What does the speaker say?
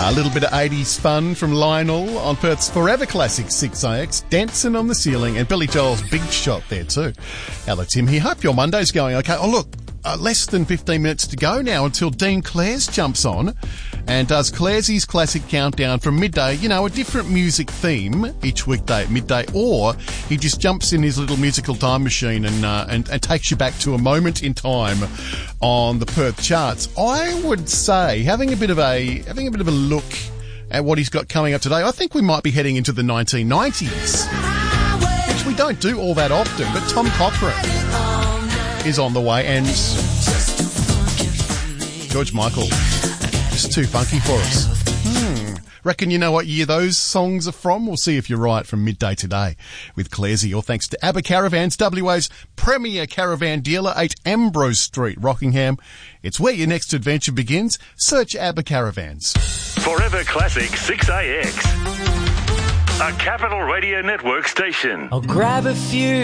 A little bit of 80s fun from Lionel on Perth's Forever Classic 6AX, Dancing on the Ceiling, and Billy Joel's Big Shot there too. Hello, Tim here. Hope your Monday's going okay. Oh, look, less than 15 minutes to go now until Dean Clares jumps on and does Clares's Classic Countdown from midday. You know, a different music theme each weekday at midday, or he just jumps in his little musical time machine and takes you back to a moment in time on the Perth charts. I would say, having a bit of a look at what he's got coming up today, I think we might be heading into the 1990s, which we don't do all that often, but Tom Cochrane is on the way, and George Michael, just too funky for us. Reckon you know what year those songs are from? We'll see if you're right from midday today with Claresy, all thanks to ABBA Caravans, WA's premier caravan dealer, 8 Ambrose Street, Rockingham. It's where your next adventure begins. Search ABBA Caravans. Forever Classic 6AX, a Capital Radio Network station. I'll grab a few